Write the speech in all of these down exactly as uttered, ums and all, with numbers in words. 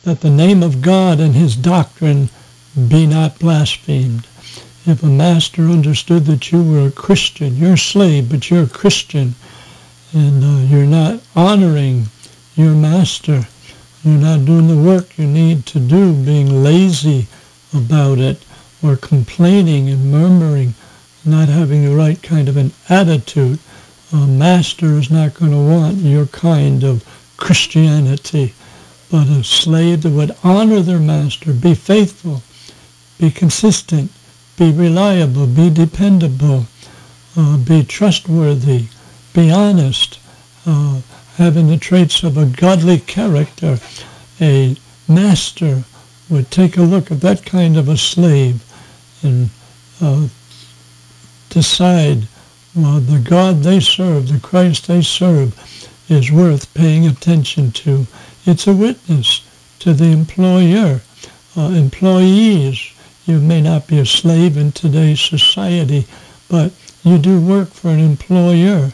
that the name of God and his doctrine be not blasphemed. If a master understood that you were a Christian, you're a slave, but you're a Christian, and uh, you're not honoring your master, you're not doing the work you need to do, being lazy about it, or complaining and murmuring, not having the right kind of an attitude, a master is not going to want your kind of Christianity, but a slave that would honor their master, be faithful, be consistent, be reliable, be dependable, uh, be trustworthy, be honest, uh, having the traits of a godly character. A master would take a look at that kind of a slave and uh, decide, well, the God they serve, the Christ they serve, is worth paying attention to. It's a witness to the employer. Uh, employees, you may not be a slave in today's society, but you do work for an employer.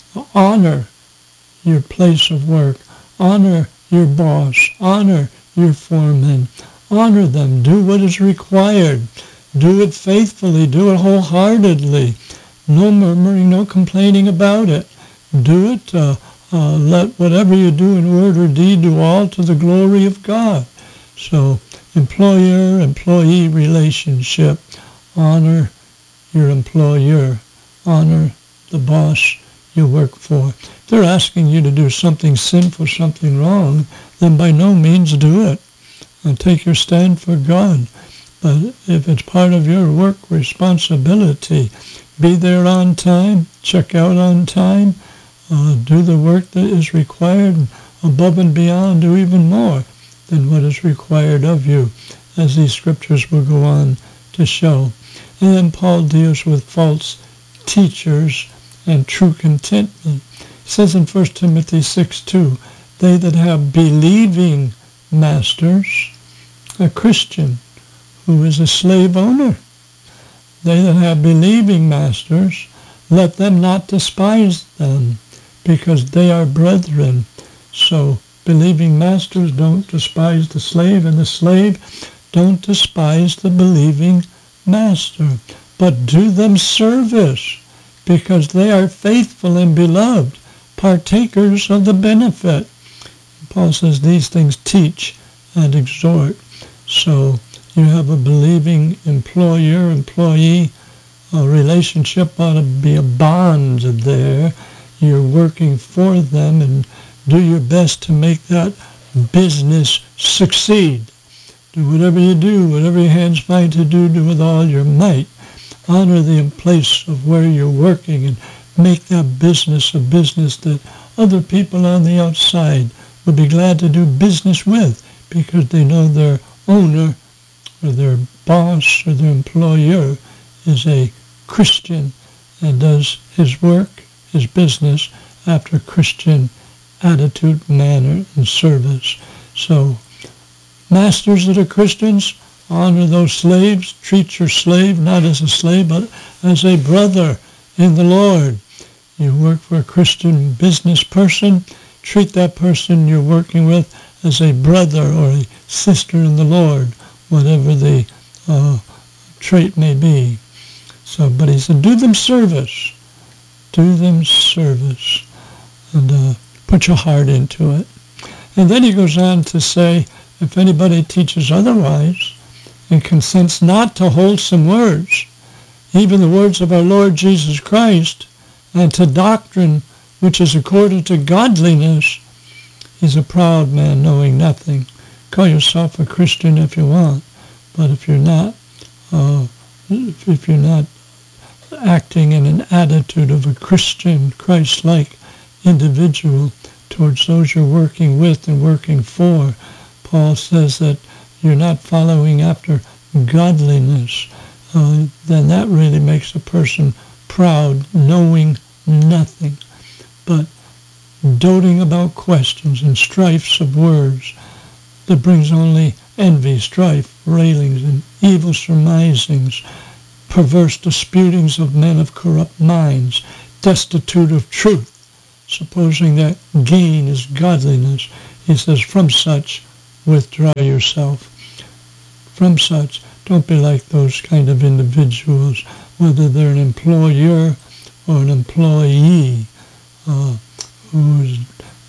Honor your place of work. Honor your boss. Honor your foreman. Honor them. Do what is required. Do it faithfully. Do it wholeheartedly. No murmuring, no complaining about it. Do it. Uh, uh, let whatever you do in word or deed do all to the glory of God. So, employer-employee relationship. Honor your employer. Honor the boss you work for. If they're asking you to do something sinful, something wrong, then by no means do it. And take your stand for God. But if it's part of your work responsibility, be there on time, check out on time, uh, do the work that is required, above and beyond, do even more than what is required of you, as these scriptures will go on to show. And then Paul deals with false teachers and true contentment. He says in First Timothy six two, they that have believing masters, a Christian who is a slave owner, they that have believing masters, let them not despise them, because they are brethren. So believing masters don't despise the slave, and the slave don't despise the believing master, but do them service, because they are faithful and beloved, partakers of the benefit. Paul says these things teach and exhort. So you have a believing employer-employee a relationship ought to be a bond there. You're working for them, and do your best to make that business succeed. Do whatever you do, whatever your hands find to do, do with all your might. Honor the place of where you're working and make that business a business that other people on the outside would be glad to do business with, because they know their owner or their boss or their employer is a Christian and does his work, his business, after Christian attitude, manner, and service. So, masters that are Christians, honor those slaves. Treat your slave not as a slave, but as a brother in the Lord. You work for a Christian business person, treat that person you're working with as a brother or a sister in the Lord, whatever the uh, trait may be. So, but he said, do them service. Do them service. And uh, put your heart into it. And then he goes on to say, if anybody teaches otherwise and consents not to wholesome words, even the words of our Lord Jesus Christ, and to doctrine which is according to godliness, he's a proud man knowing nothing. Call yourself a Christian if you want, but if you're not, uh, if you're not acting in an attitude of a Christian, Christ-like individual towards those you're working with and working for, Paul says that you're not following after godliness, uh, then that really makes a person proud, knowing nothing, but doting about questions and strifes of words that brings only envy, strife, railings, and evil surmisings, perverse disputings of men of corrupt minds, destitute of truth, supposing that gain is godliness. He says, from such withdraw yourself from such. Don't be like those kind of individuals, whether they're an employer or an employee, uh, who's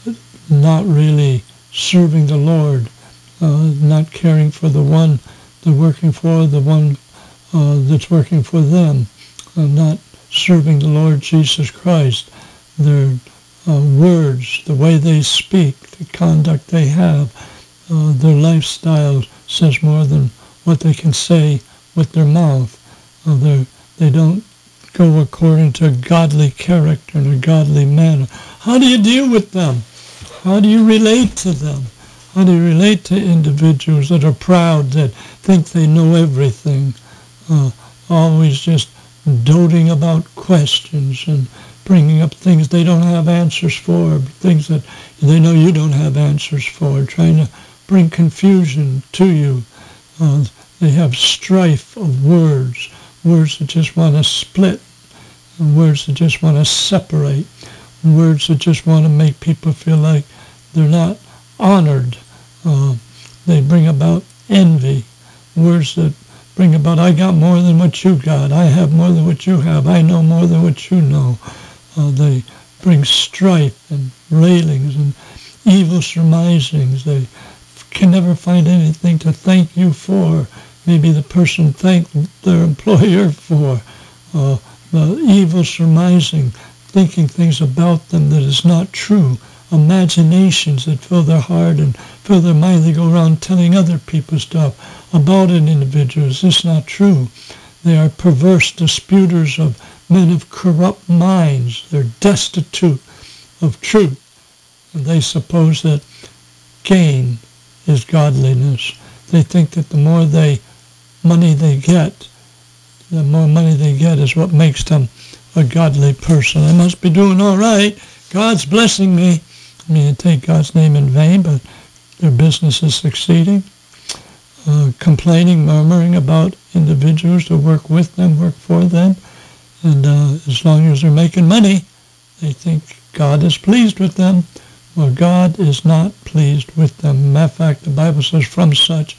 not really serving the Lord, uh, not caring for the one they're working for, the one uh, that's working for them, uh, not serving the Lord Jesus Christ. Their uh, words, the way they speak, the conduct they have, uh, their lifestyle says more than what they can say with their mouth. Uh, they don't go according to a godly character and a godly manner. How do you deal with them? How do you relate to them? How do you relate to individuals that are proud, that think they know everything, uh, always just doting about questions and bringing up things they don't have answers for, things that they know you don't have answers for, trying to bring confusion to you. Uh, they have strife of words, words that just want to split, and words that just want to separate, words that just want to make people feel like they're not honored. Uh, they bring about envy, words that bring about, I got more than what you got, I have more than what you have, I know more than what you know. Uh, they bring strife and railings and evil surmisings. They can never find anything to thank you for. Maybe the person thanked their employer for. Uh, the evil surmising, thinking things about them that is not true. Imaginations that fill their heart and fill their mind. They go around telling other people stuff about an individual. Is this not true? They are perverse disputers of men of corrupt minds. They're destitute of truth. And they suppose that gain is godliness. They think that the more they money they get, the more money they get is what makes them a godly person. I must be doing all right. God's blessing me. I mean, they take God's name in vain, but their business is succeeding. Uh, complaining, murmuring about individuals that work with them, work for them. And uh, as long as they're making money, they think God is pleased with them. Well, God is not pleased with them. Matter of fact, the Bible says, from such,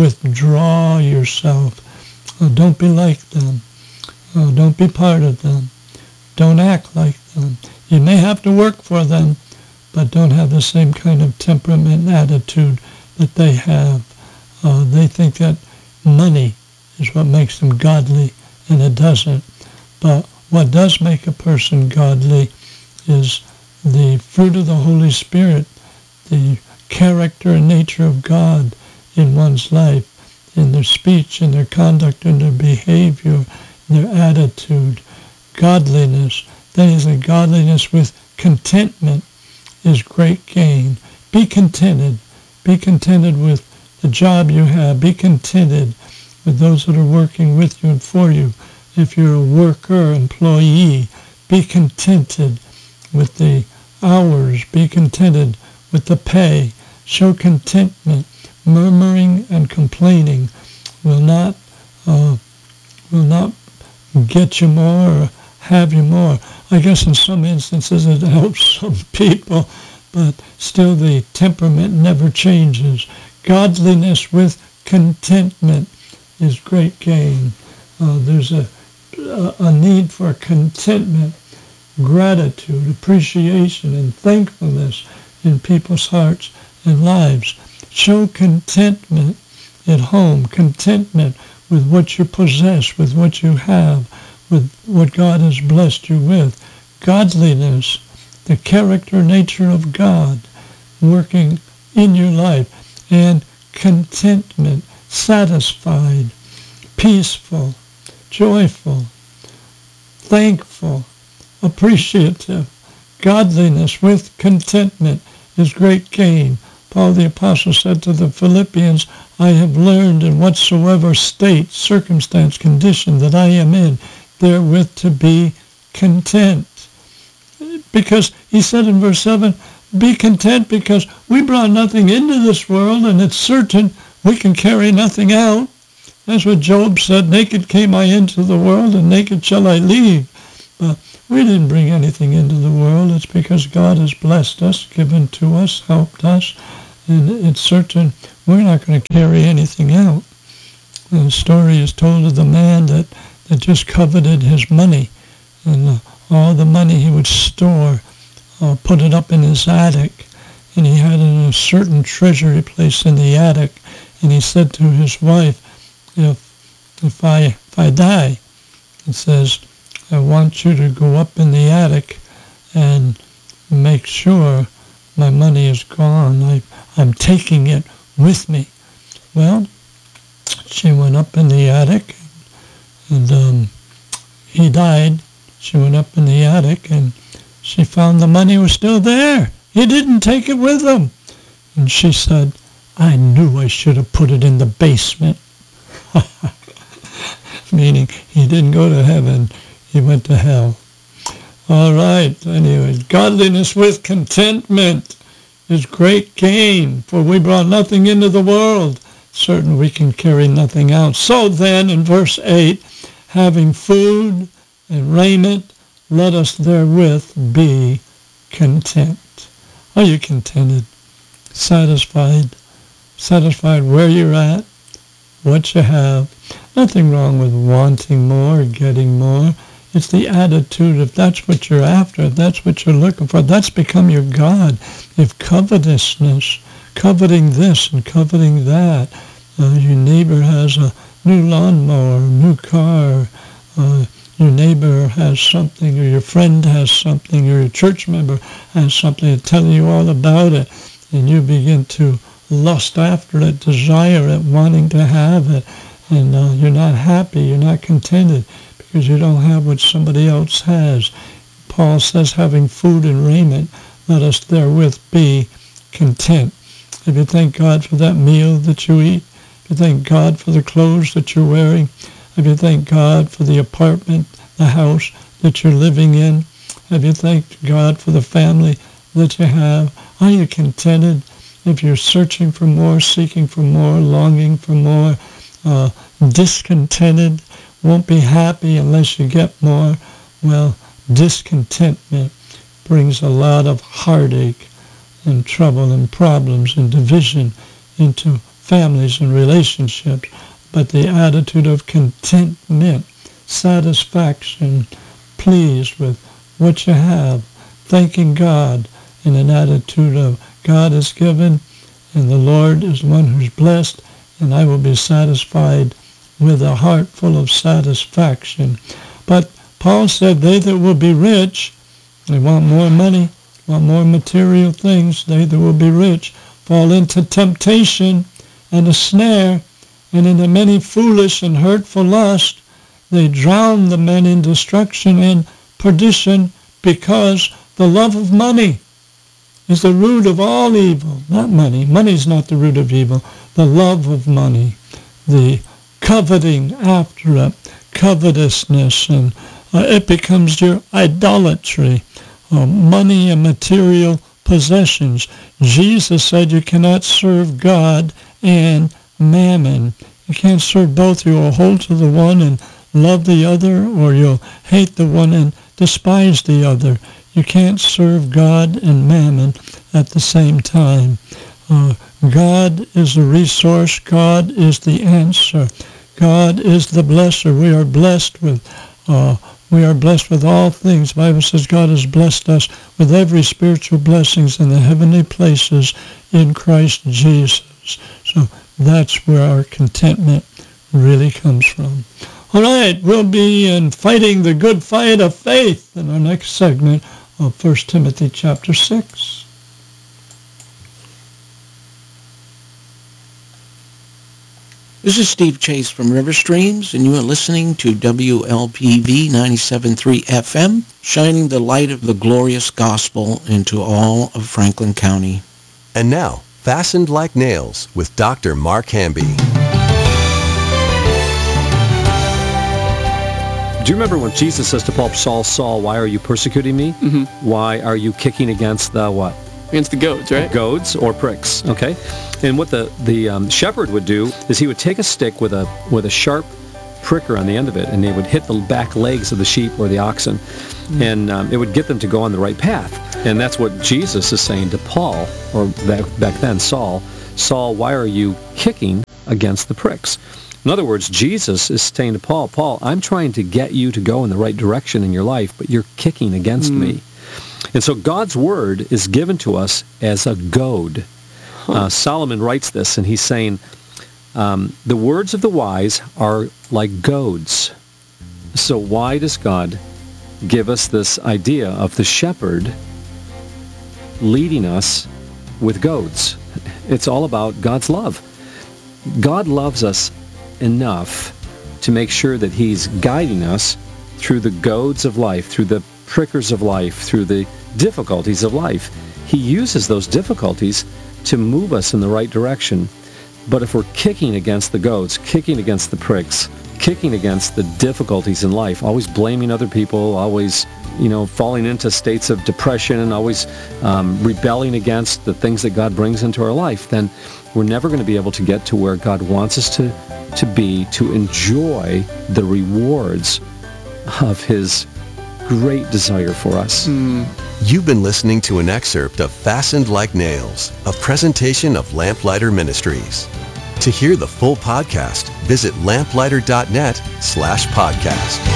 withdraw yourself. Uh, don't be like them. Uh, don't be part of them. Don't act like them. You may have to work for them, but don't have the same kind of temperament and attitude that they have. Uh, they think that money is what makes them godly, and it doesn't. But what does make a person godly is the fruit of the Holy Spirit, the character and nature of God in one's life, in their speech, in their conduct, in their behavior, in their attitude. Godliness, that is, a godliness with contentment is great gain. Be contented. Be contented with the job you have. Be contented with those that are working with you and for you. If you're a worker, employee, be contented with the hours. Be contented with the pay. Show contentment. Murmuring and complaining will not uh, will not get you more or have you more. I guess in some instances it helps some people, but still the temperament never changes. Godliness with contentment is great gain. Uh, there's a, a a need for contentment, gratitude, appreciation, and thankfulness in people's hearts and lives. Show contentment at home, contentment with what you possess, with what you have, with what God has blessed you with. Godliness, the character, nature of God working in your life, and contentment, satisfied, peaceful, joyful, thankful, appreciative. Godliness with contentment is great gain. Paul the Apostle said to the Philippians, I have learned in whatsoever state, circumstance, condition that I am in, therewith to be content. Because he said in verse seven, be content because we brought nothing into this world, and it's certain we can carry nothing out. That's what Job said, naked came I into the world, and naked shall I leave. But we didn't bring anything into the world. It's because God has blessed us, given to us, helped us, and it's certain we're not going to carry anything out. The story is told of the man that, that just coveted his money, and uh, all the money he would store, uh, put it up in his attic, and he had a certain treasury place in the attic, and he said to his wife, if if I if I die, it says, I want you to go up in the attic and make sure my money is gone. I, I'm taking it with me. Well, she went up in the attic, and um, he died. She went up in the attic, and she found the money was still there. He didn't take it with him. And she said, I knew I should have put it in the basement. Meaning he didn't go to heaven, he went to hell. All right, anyway, godliness with contentment is great gain, for we brought nothing into the world. Certain we can carry nothing out. So then, in verse eight, having food and raiment, let us therewith be content. Are you contented? Satisfied? Satisfied where you're at? What you have? Nothing wrong with wanting more, getting more. It's the attitude. If that's what you're after, if that's what you're looking for, that's become your God. If covetousness, coveting this and coveting that, uh, your neighbor has a new lawnmower, new car, uh, your neighbor has something, or your friend has something, or your church member has something, and telling you all about it, and you begin to lust after it, desire it, wanting to have it, and uh, you're not happy, you're not contented, because you don't have what somebody else has. Paul says, having food and raiment, let us therewith be content. If you thank God for that meal that you eat, if you thank God for the clothes that you're wearing, if you thank God for the apartment, the house that you're living in, if you thank God for the family that you have, are you contented? If you're searching for more, seeking for more, longing for more, uh, discontented, won't be happy unless you get more, well, discontentment brings a lot of heartache and trouble and problems and division into families and relationships. But the attitude of contentment, satisfaction, pleased with what you have, thanking God, in an attitude of God is given, and the Lord is one who's blessed, and I will be satisfied with a heart full of satisfaction. But Paul said, they that will be rich, they want more money, want more material things, they that will be rich, fall into temptation and a snare, and into many foolish and hurtful lusts. They drown the men in destruction and perdition, because the love of money is the root of all evil. Not money. Money is not the root of evil. The love of money, the coveting after it, covetousness, and uh, it becomes your idolatry. Uh, money and material possessions. Jesus said you cannot serve God and mammon. You can't serve both. You will hold to the one and love the other, or you'll hate the one and despise the other. You can't serve God and mammon at the same time. Uh, God is the resource. God is the answer. God is the blesser. We are blessed with uh, we are blessed with all things. The Bible says God has blessed us with every spiritual blessings in the heavenly places in Christ Jesus. So that's where our contentment really comes from. All right, we'll be in fighting the good fight of faith in our next segment of First Timothy chapter six. This is Steve Chase from River Streams, and you are listening to W L P V ninety-seven point three F M, shining the light of the glorious gospel into all of Franklin County. And now, Fastened Like Nails with Doctor Mark Hamby. Do you remember when Jesus says to Paul, Saul, Saul, why are you persecuting me? Mm-hmm. Why are you kicking against the what? Against the goads, right? Goads or pricks, okay? And what the, the um, shepherd would do is he would take a stick with a with a sharp pricker on the end of it, and they would hit the back legs of the sheep or the oxen, mm. and um, it would get them to go on the right path. And that's what Jesus is saying to Paul, or back, back then Saul, Saul, why are you kicking against the pricks? In other words, Jesus is saying to Paul, Paul, I'm trying to get you to go in the right direction in your life, but you're kicking against mm. me. And so God's word is given to us as a goad. Huh. Uh, Solomon writes this, and he's saying, um, the words of the wise are like goads. So why does God give us this idea of the shepherd leading us with goads? It's all about God's love. God loves us enough to make sure that he's guiding us through the goads of life, through the prickers of life, through the difficulties of life. He uses those difficulties to move us in the right direction. But if we're kicking against the goads, kicking against the pricks, kicking against the difficulties in life, always blaming other people, always, you know, falling into states of depression and always um, rebelling against the things that God brings into our life, then we're never going to be able to get to where God wants us to, to be, to enjoy the rewards of his great desire for us. Mm. You've been listening to an excerpt of Fastened Like Nails, a presentation of Lamplighter Ministries. To hear the full podcast, visit lamplighter dot net slash podcast.